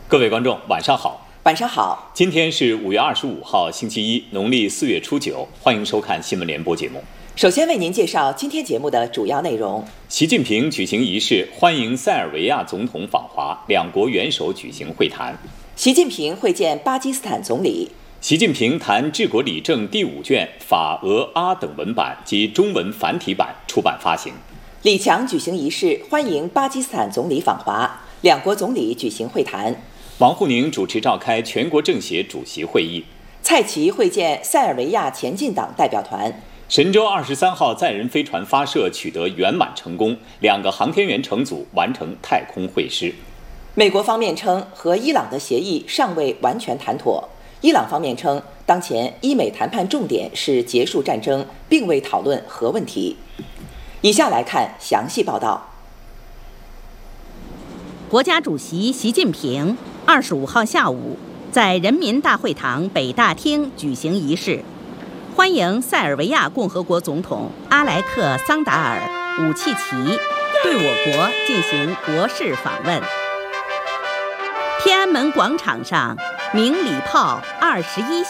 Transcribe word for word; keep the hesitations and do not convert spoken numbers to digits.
各位观众，晚上好。 晚上好。 今天是五月二十五号，星期一，农历四月初九。欢迎收看新闻联播节目。 首先为您介绍今天节目的主要内容。 习近平举行仪式，欢迎塞尔维亚总统访华，两国元首举行会谈。 习近平会见巴基斯坦总理。 习近平谈治国理政第五卷法、俄、阿等文版及中文繁体版出版发行。 李强举行仪式，欢迎巴基斯坦总理访华，两国总理举行会谈。 王沪宁主持召开全国政协主席会议。 蔡奇会见塞尔维亚前进党代表团。 神舟二十三号载人飞船发射取得圆满成功，两个航天员乘组完成太空会师。 美国方面称，和伊朗的协议尚未完全谈妥。伊朗方面称，当前伊美谈判重点是结束战争，并未讨论核问题。以下来看详细报道。 国家主席习近平二十五号下午在人民大会堂北大厅举行仪式，欢迎塞尔维亚共和国总统阿莱克桑达尔·武契奇对我国进行国事访问。天安门广场上鸣礼炮二十一